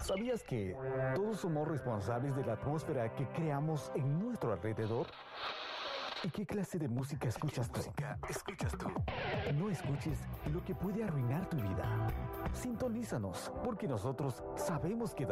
¿Sabías que todos somos responsables de la atmósfera que creamos en nuestro alrededor? ¿Y qué clase de música escuchas tú? No escuches lo que puede arruinar tu vida. Sintonízanos, porque nosotros sabemos que